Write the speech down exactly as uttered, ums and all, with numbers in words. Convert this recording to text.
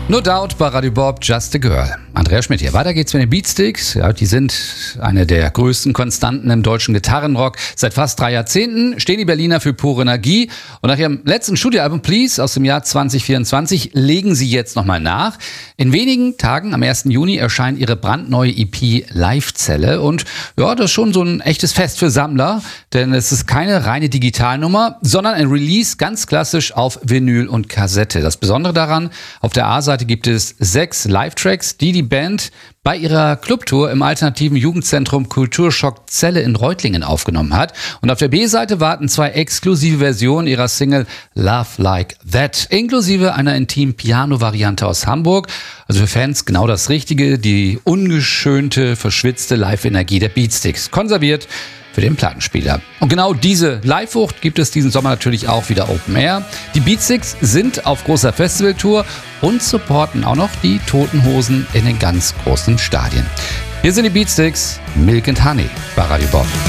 No Doubt bei Radio Bob, Just a Girl. Andrea Schmidt hier. Weiter geht's mit den Beatsticks. Ja, die sind eine der größten Konstanten im deutschen Gitarrenrock. Seit fast drei Jahrzehnten stehen die Berliner für pure Energie. Und nach ihrem letzten Studioalbum Please aus dem Jahr zwanzig vierundzwanzig legen sie jetzt nochmal nach. In wenigen Tagen, am ersten Juni, erscheint ihre brandneue E P Live-Zelle. Und ja, das ist schon so ein echtes Fest für Sammler. Denn es ist keine reine Digitalnummer, sondern ein Release ganz klassisch auf Vinyl und Kassette. Das Besondere daran, auf der A-Seite gibt es sechs Live-Tracks, die die Band bei ihrer Clubtour im alternativen Jugendzentrum Kulturschock Zelle in Reutlingen aufgenommen hat. Und auf der B-Seite warten zwei exklusive Versionen ihrer Single Love Like That, inklusive einer intimen Piano-Variante aus Hamburg. Also für Fans genau das Richtige, die ungeschönte, verschwitzte Live-Energie der Beatsticks, konserviert für den Plattenspieler. Und genau diese Live-Wucht gibt es diesen Sommer natürlich auch wieder Open Air. Die Beatsticks sind auf großer Festivaltour und supporten auch noch die Toten Hosen in den ganz großen Stadien. Hier sind die Beatsticks, Milk and Honey bei Radio Bob.